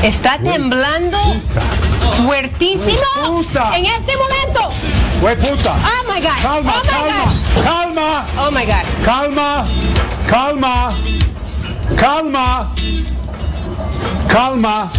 Está temblando fuertísimo en este momento. Güey, puta. Oh my God. Calma, Oh my calma, God. calma. Oh my God. Calma, calma, calma, calma.